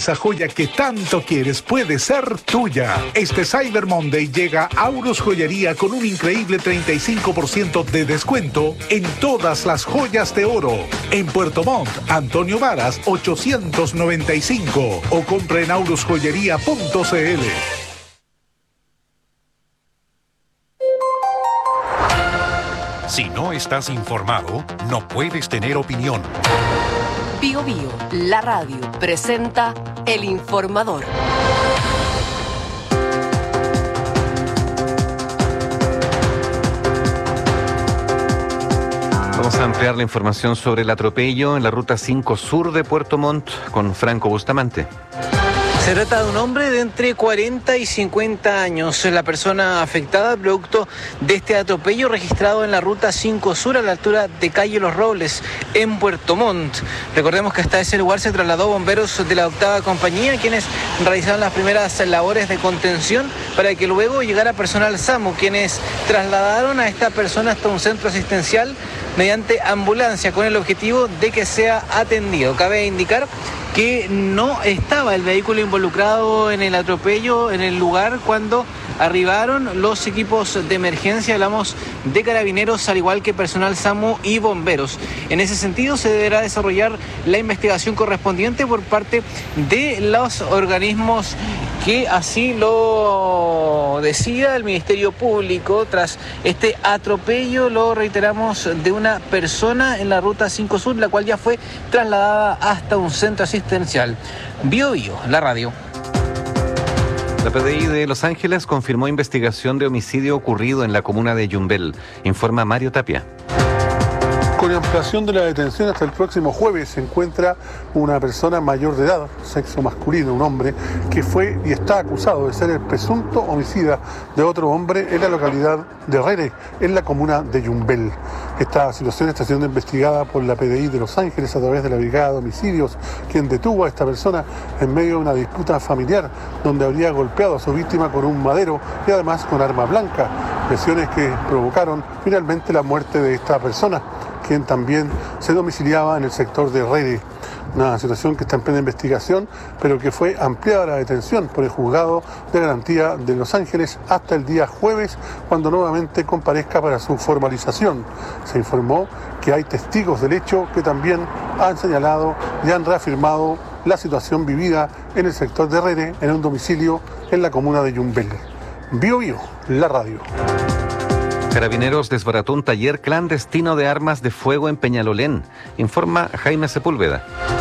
esa joya que tanto quieres puede ser tuya. Este Cyber Monday llega Aurus Joyería con un increíble 35% de descuento en todas las joyas de oro. En Puerto Montt, Antonio Varas, 895 o compra en aurusjoyería.cl. Si no estás informado, no puedes tener opinión. Bio Bio, la radio, presenta El Informador. Vamos a ampliar la información sobre el atropello en la ruta 5 sur de Puerto Montt con Franco Bustamante. Se trata de un hombre de entre 40 y 50 años. La persona afectada producto de este atropello registrado en la ruta 5 Sur a la altura de calle Los Robles, en Puerto Montt. Recordemos que hasta ese lugar se trasladó bomberos de la 8ª compañía, quienes realizaron las primeras labores de contención para que luego llegara personal SAMU, quienes trasladaron a esta persona hasta un centro asistencial mediante ambulancia con el objetivo de que sea atendido. Cabe indicar que no estaba el vehículo involucrado en el atropello en el lugar cuando arribaron los equipos de emergencia. Hablamos de carabineros, al igual que personal SAMU y bomberos. En ese sentido, se deberá desarrollar la investigación correspondiente por parte de los organismos que así lo decida el Ministerio Público tras este atropello, lo reiteramos, de una persona en la ruta 5 Sur, la cual ya fue trasladada hasta un centro asistencial. Bio Bio, la radio. La PDI de Los Ángeles confirmó investigación de homicidio ocurrido en la comuna de Yumbel. Informa Mario Tapia. Con ampliación de la detención hasta el próximo jueves se encuentra una persona mayor de edad, sexo masculino, un hombre, que fue y está acusado de ser el presunto homicida de otro hombre en la localidad de Rere, en la comuna de Yumbel. Esta situación está siendo investigada por la PDI de Los Ángeles a través de la Brigada de Homicidios, quien detuvo a esta persona en medio de una disputa familiar donde habría golpeado a su víctima con un madero y además con arma blanca, lesiones que provocaron finalmente la muerte de esta persona, quien también se domiciliaba en el sector de Rere. Una situación que está en plena investigación, pero que fue ampliada la detención por el Juzgado de Garantía de Los Ángeles hasta el día jueves, cuando nuevamente comparezca para su formalización. Se informó que hay testigos del hecho que también han señalado y han reafirmado la situación vivida en el sector de Rere, en un domicilio en la comuna de Yumbel. Bio Bio, la radio. Carabineros desbarató un taller clandestino de armas de fuego en Peñalolén. Informa Jaime Sepúlveda.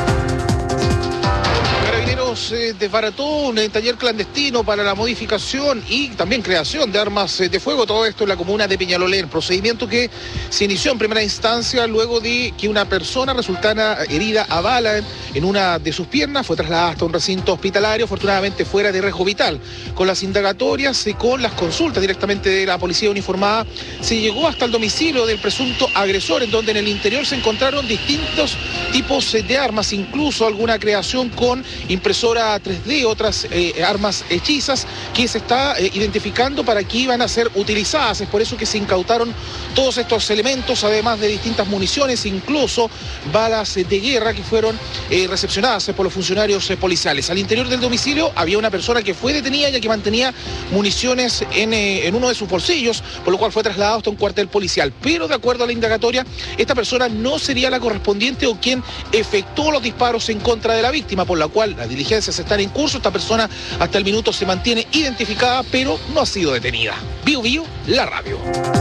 Desbarató un taller clandestino para la modificación y también creación de armas de fuego, todo esto en la comuna de Peñalolén, procedimiento que se inició en primera instancia luego de que una persona resultara herida a bala en una de sus piernas, fue trasladada hasta un recinto hospitalario, afortunadamente fuera de riesgo vital. Con las indagatorias y con las consultas directamente de la policía uniformada, se llegó hasta el domicilio del presunto agresor, en donde en el interior se encontraron distintos tipos de armas, incluso alguna creación con impresora 3D, otras armas hechizas que se está identificando para que iban a ser utilizadas. Es por eso que se incautaron todos estos elementos, además de distintas municiones, incluso balas de guerra que fueron recepcionadas por los funcionarios policiales. Al interior del domicilio había una persona que fue detenida ya que mantenía municiones en uno de sus bolsillos, por lo cual fue trasladado hasta un cuartel policial. Pero de acuerdo a la indagatoria, esta persona no sería la correspondiente o quien efectuó los disparos en contra de la víctima, por la cual las diligencias están en curso. Esta persona hasta el minuto se mantiene identificada, pero no ha sido detenida. Bio Bio, la radio.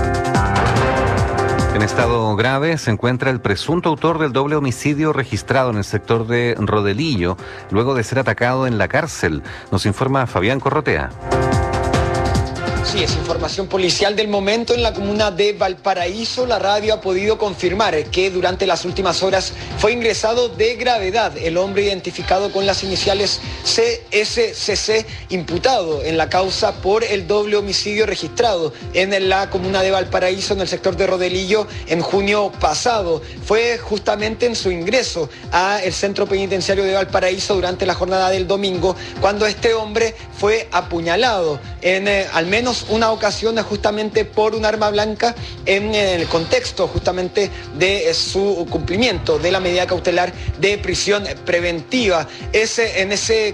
En estado grave se encuentra el presunto autor del doble homicidio registrado en el sector de Rodelillo, luego de ser atacado en la cárcel. Nos informa Fabián Corrotea. Sí, es información policial del momento en la comuna de Valparaíso. La radio ha podido confirmar que durante las últimas horas fue ingresado de gravedad el hombre identificado con las iniciales CSCC, imputado en la causa por el doble homicidio registrado en la comuna de Valparaíso, en el sector de Rodelillo, en junio pasado. Fue justamente en su ingreso al centro penitenciario de Valparaíso durante la jornada del domingo cuando este hombre fue apuñalado en al menos una ocasión justamente por un arma blanca en el contexto justamente de su cumplimiento de la medida cautelar de prisión preventiva. En ese